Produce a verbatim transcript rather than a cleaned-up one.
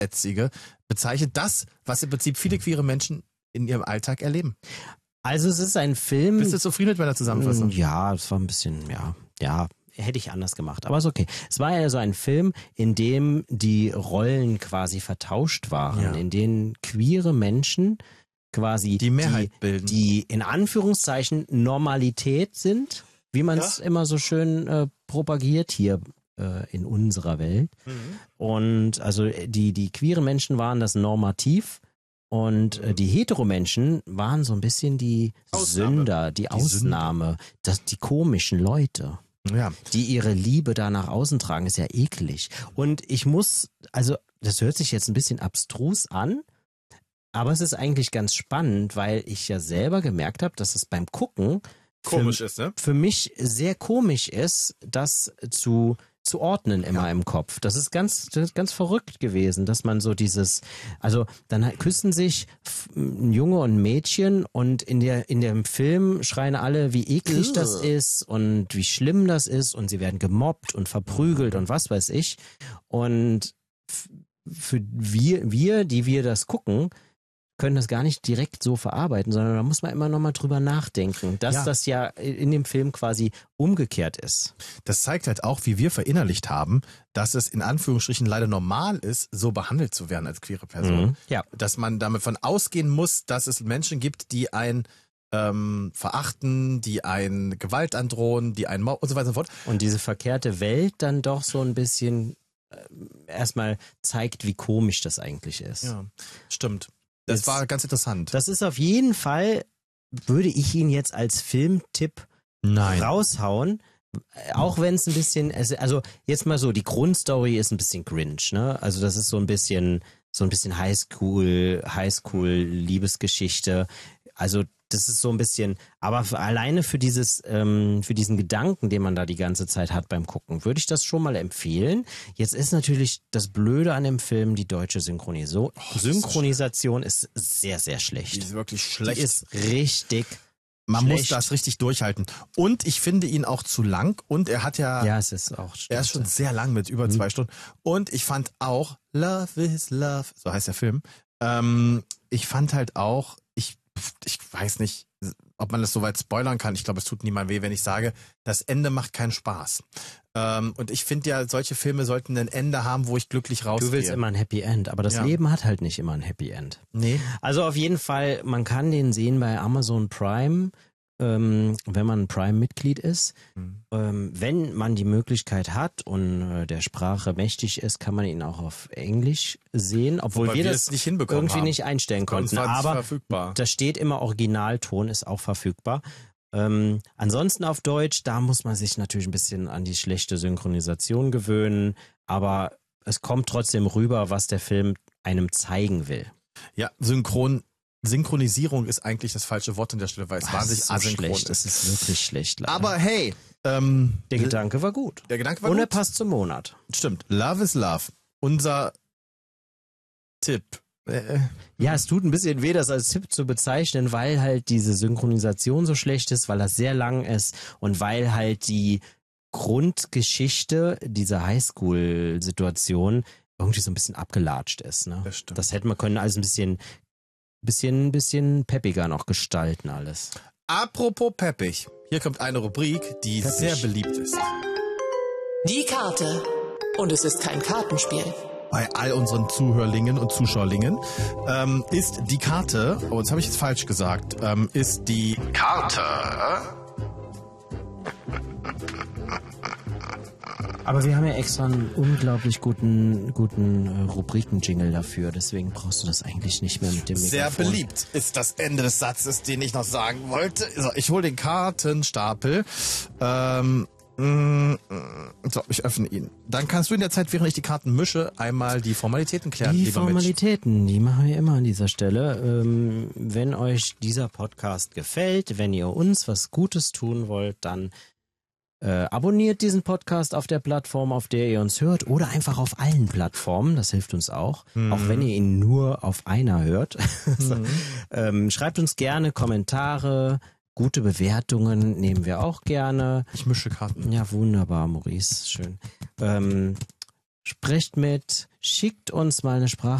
Fettätzige bezeichnet das, was im Prinzip viele queere Menschen in ihrem Alltag erleben. Also es ist ein Film... Bist du zufrieden mit meiner Zusammenfassung? Ja, es war ein bisschen, ja, ja, hätte ich anders gemacht, aber ist okay. Es war ja so ein Film, in dem die Rollen quasi vertauscht waren, Ja. in denen queere Menschen quasi Die Mehrheit die, bilden. die in Anführungszeichen Normalität sind, wie man es Ja. immer so schön äh, propagiert hier äh, in unserer Welt. Mhm. Und also die, die queeren Menschen waren das Normativ. Und äh, die Heteromenschen waren so ein bisschen die Ausnahme. Sünder, die, Die Ausnahme, das, die komischen Leute, Ja. die ihre Liebe da nach außen tragen, ist ja eklig. Und ich muss, also das hört sich jetzt ein bisschen abstrus an, aber es ist eigentlich ganz spannend, weil ich ja selber gemerkt habe, dass es beim Gucken Komisch für, ist, ne? für mich sehr komisch ist, das zu zu ordnen immer Ja. im Kopf. Das ist ganz, das ist ganz verrückt gewesen, dass man so dieses, also dann halt küssen sich f- ein Junge und ein Mädchen und in der in dem Film schreien alle, wie eklig Ugh. das ist und wie schlimm das ist und sie werden gemobbt und verprügelt und was weiß ich. Und f- für wir, wir, die wir das gucken, können das gar nicht direkt so verarbeiten, sondern da muss man immer nochmal drüber nachdenken, dass Ja. das ja in dem Film quasi umgekehrt ist. Das zeigt halt auch, wie wir verinnerlicht haben, dass es in Anführungsstrichen leider normal ist, so behandelt zu werden als queere Person. Mhm. Ja. Dass man damit von ausgehen muss, dass es Menschen gibt, die einen ähm, verachten, die einen Gewalt androhen, die einen Mord und so weiter und so fort. Und diese verkehrte Welt dann doch so ein bisschen äh, erstmal zeigt, wie komisch das eigentlich ist. Ja, stimmt. Das Jetzt- war ganz interessant. Das ist auf jeden Fall, würde ich ihn jetzt als Filmtipp Nein. raushauen. Äh, Auch wenn es ein bisschen, es- also jetzt mal so, die Grundstory ist ein bisschen Grinch, ne? Also das ist so ein bisschen, so ein bisschen Highschool, Highschool-Liebesgeschichte. Also das ist so ein bisschen, aber für, alleine für dieses, ähm, für diesen Gedanken, den man da die ganze Zeit hat beim Gucken, würde ich das schon mal empfehlen. Jetzt ist natürlich das Blöde an dem Film, die deutsche Synchroniso- ist Synchronisation ist sehr, sehr Die schlecht. ist wirklich Die schlecht. ist richtig. Man muss schlecht. das richtig durchhalten. Und ich finde ihn auch zu lang. Und er hat ja, Ja, es ist auch. er ist schon sehr lang mit über zwei Stunden. Und ich fand auch Love is Love, so heißt der Film. Ähm, ich fand halt auch, ich, ich weiß nicht, ob man das so weit spoilern kann. Ich glaube, es tut niemand weh, wenn ich sage, das Ende macht keinen Spaß. Ähm, und ich finde ja, solche Filme sollten ein Ende haben, wo ich glücklich rausgehe. Du willst immer ein Happy End, aber das Ja. Leben hat halt nicht immer ein Happy End. Nee. Also auf jeden Fall, man kann den sehen bei Amazon Prime, ähm, wenn man Prime-Mitglied ist. Mhm. Ähm, wenn man die Möglichkeit hat und äh, der Sprache mächtig ist, kann man ihn auch auf Englisch sehen, obwohl Weil wir wir das es nicht hinbekommen irgendwie haben. nicht einstellen Bei uns konnten. war es Aber verfügbar. da steht immer Originalton, ist auch verfügbar. Ähm, ansonsten auf Deutsch, da muss man sich natürlich ein bisschen an die schlechte Synchronisation gewöhnen, aber es kommt trotzdem rüber, was der Film einem zeigen will. Ja, synchron. Synchronisierung ist eigentlich das falsche Wort an der Stelle, weil es Ah, wahnsinnig das ist so asynchron schlecht, das ist. ist wirklich schlecht. Leider. Aber hey, ähm, der Gedanke war gut. der Gedanke war Und er gut. passt zum Monat. Stimmt. Love is Love. Unser Tipp. Äh, Ja, es tut ein bisschen weh, das als Tipp zu bezeichnen, weil halt diese Synchronisation so schlecht ist, weil das sehr lang ist und weil halt die Grundgeschichte dieser Highschool-Situation irgendwie so ein bisschen abgelatscht ist. Ne? Das stimmt. Das hätte man können alles ein bisschen, bisschen, bisschen peppiger noch gestalten alles. apropos peppig. Hier kommt eine Rubrik, die Peppig. sehr beliebt ist. Die Karte. Und es ist kein Kartenspiel. Bei all unseren Zuhörlingen und Zuschauerlingen ähm, ist die Karte, oh, das habe ich jetzt falsch gesagt, ähm, ist die Karte. Aber wir haben ja extra einen unglaublich guten, guten äh, Rubriken-Jingle dafür, deswegen brauchst du das eigentlich nicht mehr mit dem Sehr Mikrofon. beliebt ist das Ende des Satzes, den ich noch sagen wollte. So, ich hole den Kartenstapel. Ähm, mm, so, ich öffne ihn. Dann kannst du in der Zeit, während ich die Karten mische, einmal die Formalitäten klären, Die lieber Mitch. Formalitäten, die machen wir immer an dieser Stelle. Ähm, wenn euch dieser Podcast gefällt, wenn ihr uns was Gutes tun wollt, dann äh, abonniert diesen Podcast auf der Plattform, auf der ihr uns hört, oder einfach auf allen Plattformen. Das hilft uns auch, Mhm. auch wenn ihr ihn nur auf einer hört. so, ähm, schreibt uns gerne Kommentare, gute Bewertungen nehmen wir auch gerne. Ich mische Karten. Ja, wunderbar, Maurice. Schön. Ähm, sprecht mit, schickt uns mal eine Sprache.